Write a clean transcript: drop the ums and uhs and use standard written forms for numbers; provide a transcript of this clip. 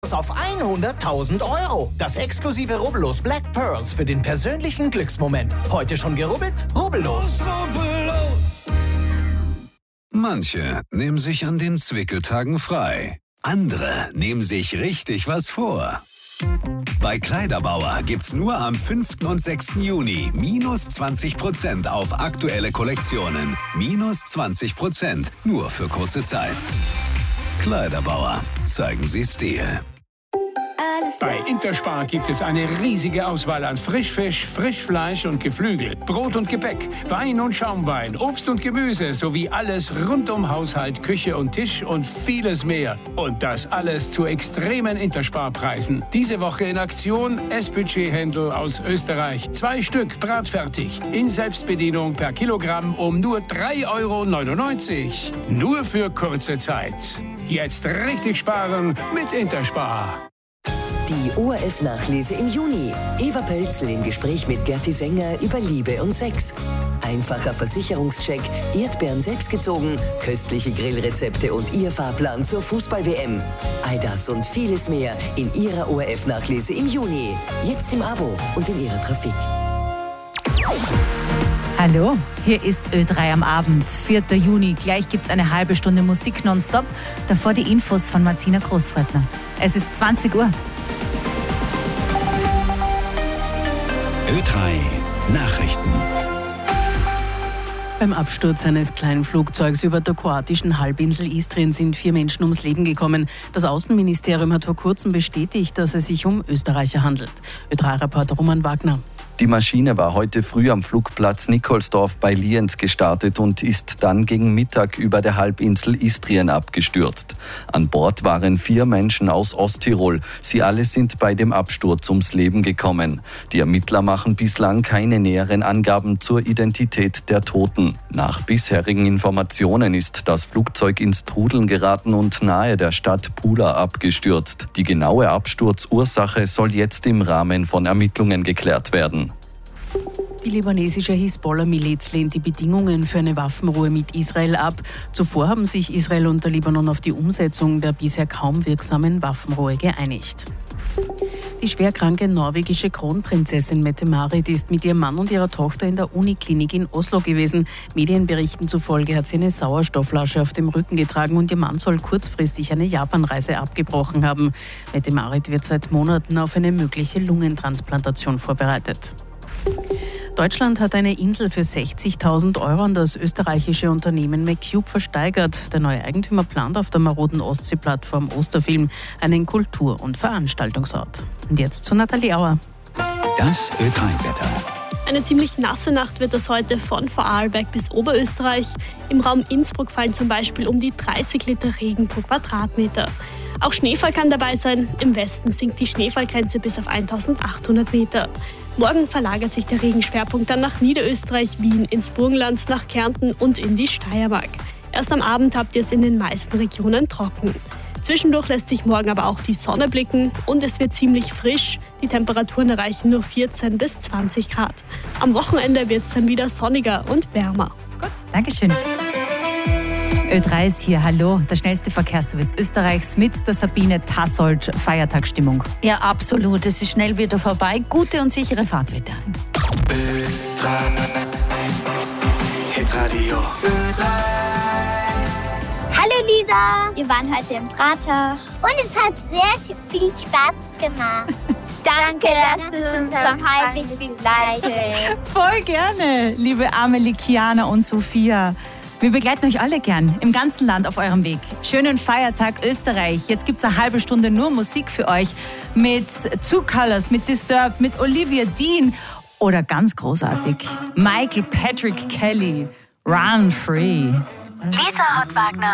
auf 100.000 Euro. Das exklusive Rubbellos Black Pearls für den persönlichen Glücksmoment. Heute schon gerubbelt? Rubbellos. Manche nehmen sich an den Zwickeltagen frei. Andere nehmen sich richtig was vor. Bei Kleiderbauer gibt's nur am 5. und 6. Juni minus 20% auf aktuelle Kollektionen. Minus 20%, nur für kurze Zeit. Kleiderbauer, zeigen Sie Stil. Bei Interspar gibt es eine riesige Auswahl an Frischfisch, Frischfleisch und Geflügel, Brot und Gebäck, Wein und Schaumwein, Obst und Gemüse sowie alles rund um Haushalt, Küche und Tisch und vieles mehr. Und das alles zu extremen Interspar-Preisen. Diese Woche in Aktion S-Budget-Händel aus Österreich. 2 Stück bratfertig, in Selbstbedienung per Kilogramm um nur 3,99 €. Nur für kurze Zeit. Jetzt richtig sparen mit Interspar. Die ORF-Nachlese im Juni. Eva Pölzl im Gespräch mit Gerti Sänger über Liebe und Sex. Einfacher Versicherungscheck, Erdbeeren selbstgezogen, köstliche Grillrezepte und ihr Fahrplan zur Fußball-WM. All das und vieles mehr in Ihrer ORF-Nachlese im Juni. Jetzt im Abo und in Ihrer Trafik. Hallo, hier ist Ö3 am Abend, 4. Juni. Gleich gibt's eine halbe Stunde Musik nonstop. Davor die Infos von Martina Großfreutner. Es ist 20 Uhr. Ö3 Nachrichten. Beim Absturz eines kleinen Flugzeugs über der kroatischen Halbinsel Istrien sind 4 Menschen ums Leben gekommen. Das Außenministerium hat vor kurzem bestätigt, dass es sich um Österreicher handelt. Ö3-Reporter Roman Wagner. Die Maschine war heute früh am Flugplatz Nikolsdorf bei Lienz gestartet und ist dann gegen Mittag über der Halbinsel Istrien abgestürzt. An Bord waren 4 Menschen aus Osttirol. Sie alle sind bei dem Absturz ums Leben gekommen. Die Ermittler machen bislang keine näheren Angaben zur Identität der Toten. Nach bisherigen Informationen ist das Flugzeug ins Trudeln geraten und nahe der Stadt Pula abgestürzt. Die genaue Absturzursache soll jetzt im Rahmen von Ermittlungen geklärt werden. Die libanesische Hisbollah-Miliz lehnt die Bedingungen für eine Waffenruhe mit Israel ab. Zuvor haben sich Israel und der Libanon auf die Umsetzung der bisher kaum wirksamen Waffenruhe geeinigt. Die schwerkranke norwegische Kronprinzessin Mette-Marit ist mit ihrem Mann und ihrer Tochter in der Uniklinik in Oslo gewesen. Medienberichten zufolge hat sie eine Sauerstofflasche auf dem Rücken getragen und ihr Mann soll kurzfristig eine Japanreise abgebrochen haben. Mette-Marit wird seit Monaten auf eine mögliche Lungentransplantation vorbereitet. Deutschland hat eine Insel für 60.000 € an das österreichische Unternehmen McCube versteigert. Der neue Eigentümer plant auf der maroden Ostsee-Plattform Osterfilm einen Kultur- und Veranstaltungsort. Und jetzt zu Nathalie Auer. Das Ö3-Wetter. Eine ziemlich nasse Nacht wird das heute von Vorarlberg bis Oberösterreich. Im Raum Innsbruck fallen zum Beispiel um die 30 Liter Regen pro Quadratmeter. Auch Schneefall kann dabei sein. Im Westen sinkt die Schneefallgrenze bis auf 1.800 Meter. Morgen verlagert sich der Regenschwerpunkt dann nach Niederösterreich, Wien, ins Burgenland, nach Kärnten und in die Steiermark. Erst am Abend habt ihr es in den meisten Regionen trocken. Zwischendurch lässt sich morgen aber auch die Sonne blicken und es wird ziemlich frisch. Die Temperaturen erreichen nur 14 bis 20 Grad. Am Wochenende wird es dann wieder sonniger und wärmer. Gut, Dankeschön. Ö3 ist hier, hallo, der schnellste Verkehrsservice Österreichs mit der Sabine Tassold. Feiertagsstimmung. Ja, absolut. Es ist schnell wieder vorbei. Gute und sichere Fahrt wieder. Ö3 Hitradio. Ö3. Hallo Lisa, wir waren heute im Prater und es hat sehr viel Spaß gemacht. Danke, dass du uns am Heimweg begleitet. Voll gerne, liebe Amelie, Kiana und Sophia. Wir begleiten euch alle gern im ganzen Land auf eurem Weg. Schönen Feiertag Österreich. Jetzt gibt's eine halbe Stunde nur Musik für euch mit Two Colors, mit Disturbed, mit Olivia Dean oder ganz großartig Michael Patrick Kelly. Run Free. Lisa Hott Wagner.